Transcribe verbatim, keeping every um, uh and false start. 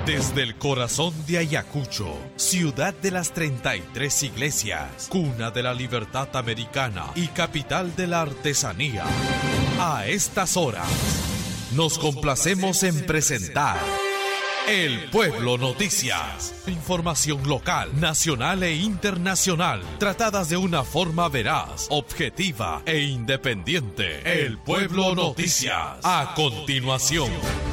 Desde el corazón de Ayacucho, ciudad de las treinta y tres iglesias, cuna de la libertad americana y capital de la artesanía, a estas horas nos complacemos en presentar El Pueblo Noticias. Información local, nacional e internacional, tratadas de una forma veraz, objetiva e independiente. El Pueblo Noticias. A continuación.